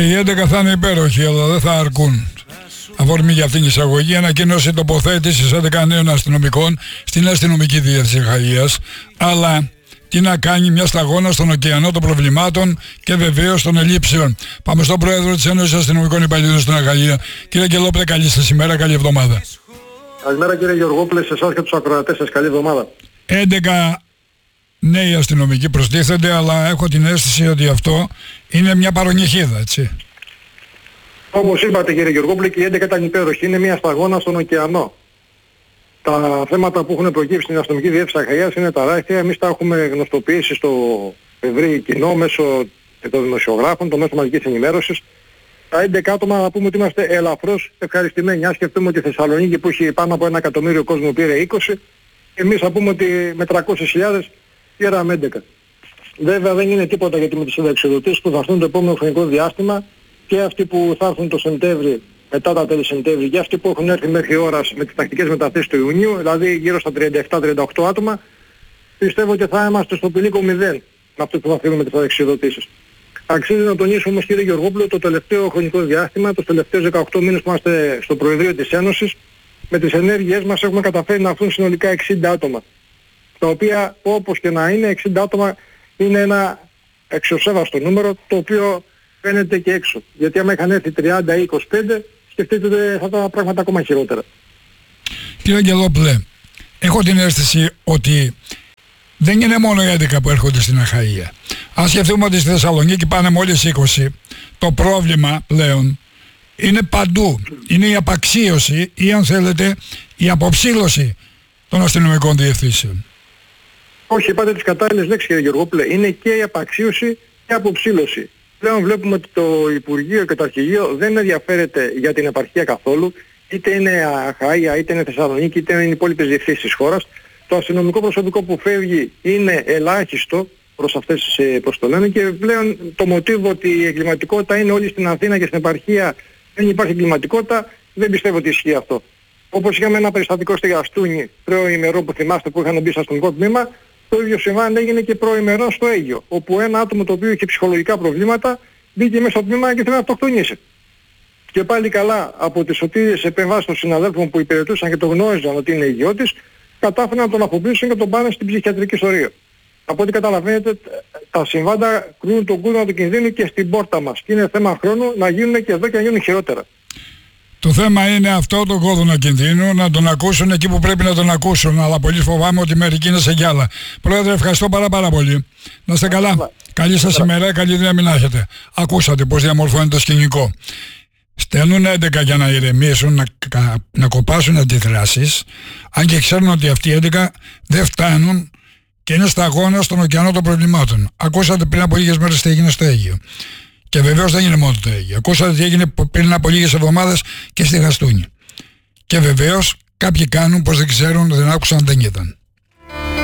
Οι 11 θα είναι υπέροχοι, αλλά δεν θα αρκούν. Αφορμή για αυτήν την εισαγωγή, ανακοίνωση τοποθέτησης 11 νέων αστυνομικών στην αστυνομική διεύθυνση Αχαΐας. Αλλά τι να κάνει μια σταγόνα στον ωκεανό των προβλημάτων και βεβαίως των ελλείψεων. Πάμε στον πρόεδρο της Ένωσης Αστυνομικών Υπαλλήλων στην Αχαΐα. Κύριε Αγγελόπουλε, καλή σας ημέρα, καλή εβδομάδα. Καλημέρα κύριε Γεωργόπουλε, σε εσάς και τους ακροατές σας, καλή εβδομάδα. 11 νέοι αστυνομικοί προστίθενται, αλλά έχω την αίσθηση ότι αυτό είναι μια παρονυχίδα, έτσι. Όπως είπατε κύριε Γεωργόπουλε, και οι 11 ήταν υπέροχοι, είναι μια σταγόνα στον ωκεανό. Τα θέματα που έχουν προκύψει στην αστυνομική διεύθυνση Αχαΐας είναι τεράστια. Εμείς τα έχουμε γνωστοποιήσει στο ευρύ κοινό μέσω των δημοσιογράφων, των μέσων μαζικής ενημέρωσης. Τα 11 άτομα να πούμε ότι είμαστε ελαφρώς ευχαριστημένοι. Αν σκεφτούμε ότι η Θεσσαλονίκη που έχει πάνω από 1 εκατομμύριο κόσμο πήρε 20, εμείς θα πούμε ότι με 300.000 πήραμε 11. Βέβαια δεν είναι τίποτα, γιατί με τις συνταξιοδοτήσεις που θα έρθουν το επόμενο χρονικό διάστημα και αυτοί που θα έρθουν το Σεπτέμβρη, μετά τα τέλη Σεπτέμβρη, και αυτοί που έχουν έρθει μέχρι ώρας με τις τακτικές μεταθέσεις του Ιουνίου, δηλαδή γύρω στα 37-38 άτομα, πιστεύω ότι θα είμαστε στο πηλίκο 0 με αυτό που θα φύγουμε με τις συνταξιοδοτήσεις. Αξίζει να τονίσουμε όμως κύριε Γεωργόπουλο, το τελευταίο χρονικό διάστημα, τους τελευταίους 18 μήνες που είμαστε στο Προεδρείο της Ένωσης, με τις ενέργειές μας έχουμε καταφέρει να έρθουν συνολικά 60 άτομα. Τα οποία όπως και να είναι, 60 άτομα είναι ένα αξιοσέβαστο νούμερο, το οποίο φαίνεται και έξω. Γιατί άμα είχαν έρθει 30 ή 25, σκεφτείτε ότι θα ήταν πράγματα ακόμα χειρότερα. Κύριε Αγγελόπουλε, έχω την αίσθηση ότι δεν είναι μόνο οι 11 που έρχονται στην Αχαΐα. Αν σκεφτούμε ότι στη Θεσσαλονίκη πάνε μόλις 20, το πρόβλημα πλέον είναι παντού. Είναι η απαξίωση ή, αν θέλετε, η αποψήλωση των αστυνομικών διευθύνσεων. Όχι, είπατε τις κατάλληλες λέξεις κύριε Γεωργόπουλε. Είναι και η απαξίωση και η αποψήλωση. Πλέον βλέπουμε ότι το Υπουργείο και το Αρχηγείο δεν ενδιαφέρεται για την επαρχία καθόλου. Είτε είναι Αχαΐα, είτε είναι Θεσσαλονίκη, είτε είναι οι υπόλοιπες διευθύνσεις της χώρας. Το αστυνομικό προσωπικό που φεύγει είναι ελάχιστο προς αυτές τις το λένε, και πλέον το μοτίβο ότι η εγκληματικότητα είναι όλη στην Αθήνα και στην επαρχία δεν υπάρχει εγκληματικότητα, δεν πιστεύω ότι ισχύει αυτό. Όπως είχαμε ένα περιστατικό στη Γαστούνη προημερών που θυμάστε, που είχαν μπει στο αστυνομικό τμήμα, το ίδιο συμβάν έγινε και προημερών στο Αίγιο, όπου ένα άτομο το οποίο είχε ψυχολογικά προβλήματα μπήκε μέσα στο τμήμα και θέλει να αυτοκτονήσει. Και πάλι καλά, από τις σωτήριες επεμβάσεις των συναδέλφων που υπηρετούσαν και το γνώριζαν ότι είναι υγιώτης, κατάφεραν να τον αποποιήσουν και τον πάνε στην ψυχιατρική ιστορία. Από ό,τι καταλαβαίνετε, τα συμβάντα κρούν τον κούδωνα του κινδύνου και στην πόρτα μας. Και είναι θέμα χρόνου να γίνουν και εδώ και να γίνουν χειρότερα. Το θέμα είναι αυτό, το κόδωνα κινδύνου, να τον ακούσουν εκεί που πρέπει να τον ακούσουν. Αλλά πολύ φοβάμαι ότι μερικοί είναι σε γυάλα. Πρόεδρε, ευχαριστώ πάρα πολύ. Να είστε καλά. Καλή σας ημέρα, καλή δύναμη να έχετε. Ακούσατε πώς διαμορφώνεται το σκηνικό. Στέλνουν 11 για να ηρεμήσουν, να κοπάσουν αντιδράσεις, αν και ξέρουν ότι αυτοί οι 11 δεν φτάνουν και είναι σταγόνα στον ωκεανό των προβλημάτων. Ακούσατε πριν από λίγες μέρες τι έγινε στο Αίγιο. Και βεβαίως δεν είναι μόνο το Αίγιο. Ακούσατε τι έγινε πριν από λίγες εβδομάδες και στη Γαστούνη. Και βεβαίως κάποιοι κάνουν πως δεν ξέρουν, δεν άκουσαν, δεν ήταν.